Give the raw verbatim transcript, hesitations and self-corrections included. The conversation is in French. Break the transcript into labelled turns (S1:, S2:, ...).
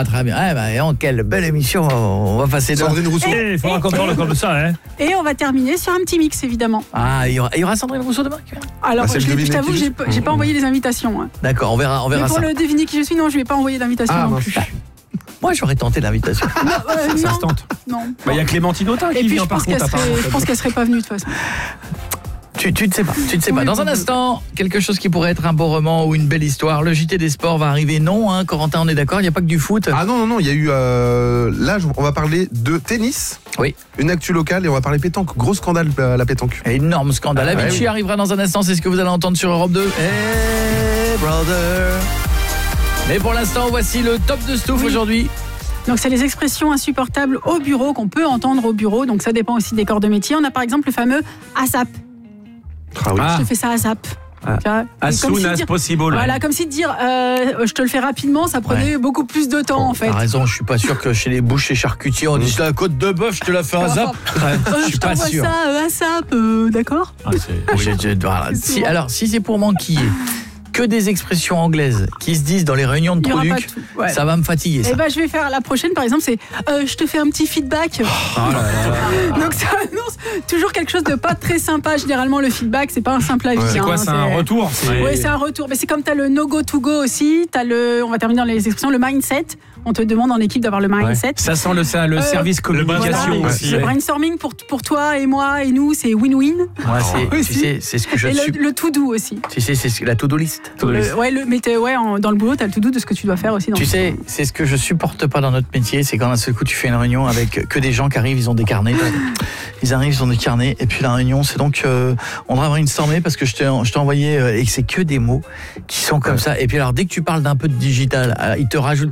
S1: Ah, très bien. Eh ben, oh, quelle belle émission. On va passer dans...
S2: Sandrine Rousseau.
S3: Il faudra qu'on parle comme ça, hein.
S4: Et on va terminer sur un petit mix, évidemment.
S1: Ah, il y aura, il y aura Sandrine Rousseau demain.
S4: Alors,
S2: Bah,
S4: je,
S2: celle
S4: je
S2: de
S4: t'avoue,
S2: Deviner
S4: j'ai,
S2: qui je
S4: j'ai pas envoyé les invitations. Hein.
S1: D'accord, on verra, on verra
S4: Mais pour
S1: ça.
S4: le deviner qui je suis, non, je vais pas envoyer d'invitation
S2: Ah,
S4: non
S2: mince.
S4: plus.
S1: Moi, j'aurais tenté l'invitation.
S4: Non, euh,
S3: Ça
S4: non,
S3: se tente.
S4: non.
S3: Bah, il y a Clémentine Autain
S4: Et
S3: qui
S4: puis,
S3: vient
S4: je
S3: par
S4: pense, qu'elle
S3: contre.
S4: serait,
S3: apparemment.
S4: je pense qu'elle serait pas venue de toute façon.
S1: Tu, tu ne sais pas, tu ne sais pas.
S4: Oui,
S1: Dans un
S4: oui,
S1: instant, quelque chose qui pourrait être un beau roman ou une belle histoire. Le J T des sports va arriver. Non, hein, Corentin, on est d'accord, il n'y a pas que du foot.
S2: Ah non, non, non, il y a eu... Euh, là, je- on va parler de tennis.
S1: Oui.
S2: Une actu locale et on va parler pétanque. Gros scandale à la pétanque.
S1: Énorme scandale.
S2: Ah, ouais,
S1: Avicii
S2: oui.
S1: arrivera dans un instant, c'est ce que vous allez entendre sur Europe deux. Hey, brother. Mais pour l'instant, voici le top de Stouff
S4: Oui.
S1: aujourd'hui.
S4: Donc, c'est les expressions insupportables au bureau qu'on peut entendre au bureau. Donc, ça dépend aussi des corps de métier. On a par exemple le fameux ASAP.
S2: Ah oui.
S3: Ah.
S4: Je te fais ça ASAP.
S3: Ah.
S4: Tu vois,
S3: As
S4: comme
S3: soon
S4: si
S3: as
S4: dire-
S3: possible.
S4: Voilà, comme si de dire euh, je te le fais rapidement, ça prenait beaucoup plus de temps en fait.
S1: T'as raison, je suis pas sûr que chez les bouchers charcutiers, on dit c'est la côte de bœuf, je te la fais un zap.
S4: Euh,
S1: Je suis pas
S4: t'envoie
S1: sûr.
S4: ça euh, ASAP, euh, d'accord.
S3: Ah, c'est-
S1: Je- je- voilà. Si, alors, si c'est pour m'enquiller que des expressions anglaises qui se disent dans les réunions de
S4: Il y aura pas
S1: Troluc,
S4: tout. Ouais.
S1: ça va me fatiguer. Ça.
S4: Eh ben, je vais faire la prochaine, par exemple, c'est euh, je te fais un petit feedback.
S3: Ah là là.
S4: Donc ça annonce toujours quelque chose de pas très sympa. Généralement, le feedback, c'est pas un simple avis.
S3: C'est
S4: hein,
S3: quoi, c'est un retour c'est-
S4: Oui, c'est un retour. Mais c'est comme tu as le no go to go aussi. T'as le, on va terminer dans les expressions, le mindset. On te demande en équipe d'avoir le mindset.
S3: Ouais. Ça sent le, ça, le
S4: Euh,
S3: service communication
S4: Voilà.
S3: aussi.
S4: Le
S3: ouais.
S4: brainstorming pour, pour toi et moi et nous, c'est win-win.
S1: Moi, c'est, tu
S4: Aussi.
S1: sais, c'est ce que je
S4: Et
S1: suis.
S4: le, le to-do aussi.
S1: Tu sais, c'est ce- la to-do list.
S4: Le- ouais, le, mais t'es- ouais, en- dans le boulot, tu as le to-do de ce que tu dois faire aussi. Dans
S1: Tu
S4: le-
S1: sais, c'est ce que je supporte pas dans notre métier, c'est quand d'un seul coup tu fais une réunion avec que des gens qui arrivent, ils ont des carnets. Ils arrivent, ils ont des carnets, et puis la réunion, c'est donc euh, on devrait brainstormer parce que je t'ai, je t'ai envoyé euh, et que c'est que des mots qui sont comme ça. Et puis alors dès que tu parles d'un peu de digital, alors, ils te rajoutent